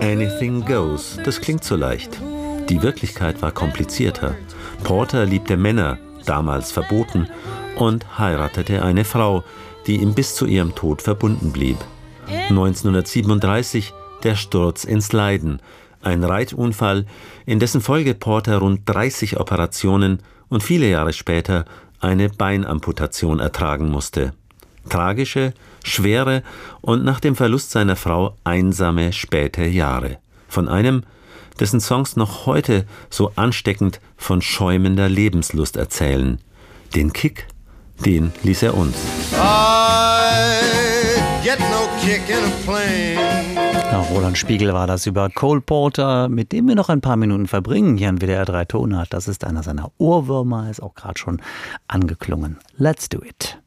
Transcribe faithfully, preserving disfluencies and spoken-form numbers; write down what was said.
Anything Goes, das klingt so leicht. Die Wirklichkeit war komplizierter. Porter liebte Männer, damals verboten, und heiratete eine Frau, die ihm bis zu ihrem Tod verbunden blieb. neunzehnhundertsiebenunddreißig der Sturz ins Leiden, ein Reitunfall, in dessen Folge Porter rund dreißig Operationen und viele Jahre später eine Beinamputation ertragen musste. Tragische, schwere und nach dem Verlust seiner Frau einsame späte Jahre. Von einem, dessen Songs noch heute so ansteckend von schäumender Lebenslust erzählen. Den Kick, den ließ er uns. Get no kick in a plane. Ja, Roland Spiegel war das über Cole Porter, mit dem wir noch ein paar Minuten verbringen hier in W D R drei Tonart. Das ist einer seiner Ohrwürmer, ist auch gerade schon angeklungen. Let's do it.